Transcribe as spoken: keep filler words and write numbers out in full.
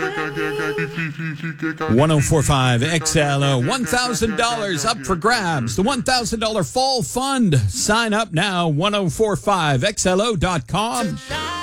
oh four five X L O. one thousand dollars up for grabs. The one thousand dollars Fall Fund. Sign up now. ten forty-five X L O dot com.